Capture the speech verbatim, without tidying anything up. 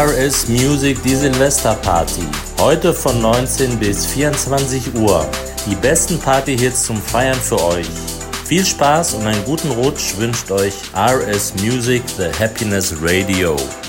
R S Music, die Silvesterparty. Heute von neunzehn bis vierundzwanzig Uhr. Die besten Partyhits zum Feiern für euch. Viel Spaß und einen guten Rutsch wünscht euch R S Music, The Happiness Radio.